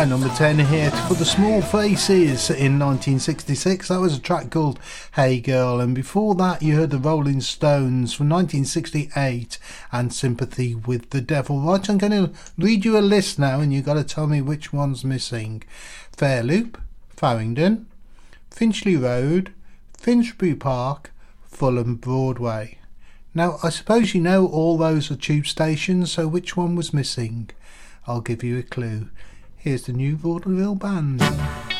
And number 10 here for the Small Faces in 1966. That was a track called Hey Girl. And before that you heard the Rolling Stones from 1968 and Sympathy with the Devil. Right, I'm going to read you a list now and you've got to tell me which one's missing. Fairloop, Farringdon, Finchley Road, Finsbury Park, Fulham Broadway. Now I suppose you know all those are tube stations, so which one was missing? I'll give you a clue. Here's the new Vaudeville Band.